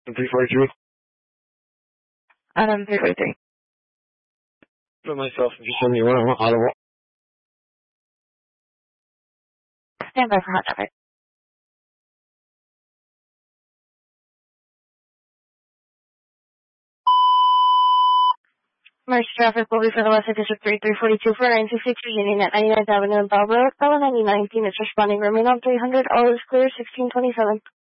342. Adam 343. For myself, if you send me one, I'm audible. Stand by for hot traffic. Merge traffic will be for the West District 3342 for 966 Union at 99th Avenue in Balboa. Call 9019 is responding. Remain on 300. All is clear. 1627.